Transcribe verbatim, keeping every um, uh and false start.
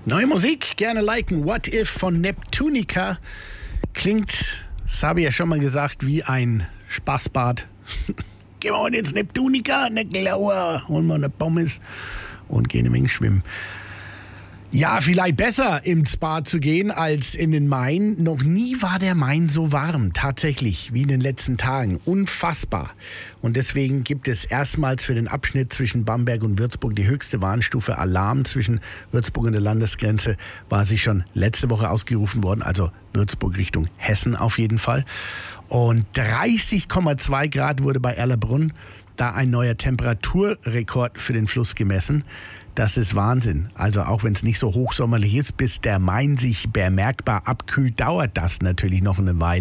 Neue Musik, gerne liken. What If von Neptunica. Klingt, das habe ich ja schon mal gesagt, wie ein Spaßbad. Gehen wir heute ins Neptunica, eine Klaue, holen wir eine Pommes und gehen eine Menge schwimmen. Ja, vielleicht besser ins Bad zu gehen als in den Main. Noch nie war der Main so warm, tatsächlich, wie in den letzten Tagen. Unfassbar. Und deswegen gibt es erstmals für den Abschnitt zwischen Bamberg und Würzburg die höchste Warnstufe. Alarm zwischen Würzburg und der Landesgrenze war sie schon letzte Woche ausgerufen worden. Also Würzburg Richtung Hessen auf jeden Fall. Und dreißig Komma zwei Grad wurde bei Erlabrunn da ein neuer Temperaturrekord für den Fluss gemessen. Das ist Wahnsinn. Also auch wenn es nicht so hochsommerlich ist, bis der Main sich bemerkbar abkühlt, dauert das natürlich noch eine Weile.